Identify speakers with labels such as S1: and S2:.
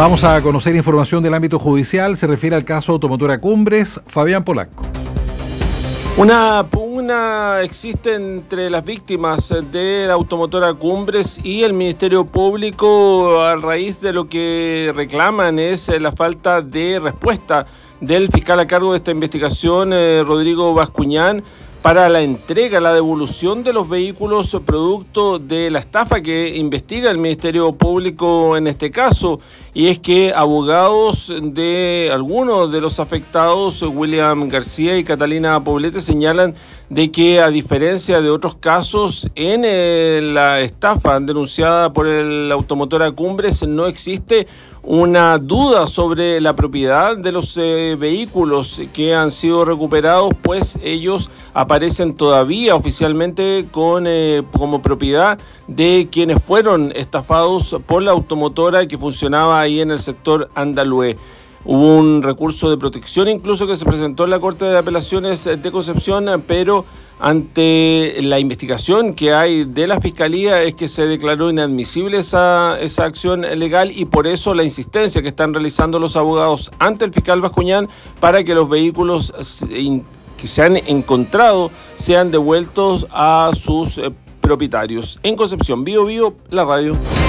S1: Vamos a conocer información del ámbito judicial. Se refiere al caso Automotora Cumbres. Fabián Polanco.
S2: Una pugna existe entre las víctimas de la Automotora Cumbres y el Ministerio Público a raíz de lo que reclaman es la falta de respuesta del fiscal a cargo de esta investigación, Rodrigo Bascuñán, para la entrega, la devolución de los vehículos producto de la estafa que investiga el Ministerio Público en este caso. Y es que abogados de algunos de los afectados, William García y Catalina Poblete, señalan de que a diferencia de otros casos, en la estafa denunciada por el Automotora Cumbres no existe una duda sobre la propiedad de los vehículos que han sido recuperados, pues ellos aparecen todavía oficialmente como propiedad de quienes fueron estafados por la automotora que funcionaba ahí en el sector Andalúe. Hubo un recurso de protección incluso que se presentó en la Corte de Apelaciones de Concepción, pero ante la investigación que hay de la Fiscalía es que se declaró inadmisible esa acción legal, y por eso la insistencia que están realizando los abogados ante el fiscal Bascuñán para que los vehículos que se han encontrado sean devueltos a sus propietarios. En Concepción, Bío Bío, la radio.